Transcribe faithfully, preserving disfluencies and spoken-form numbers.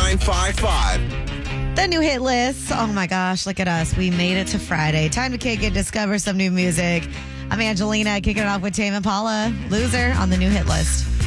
nine five five. The new hit list. Oh my gosh, look at us. We made it to Friday. Time to kick it, discover some new music. I'm Angelina, kicking it off with Tame Impala, Loser on the new hit list.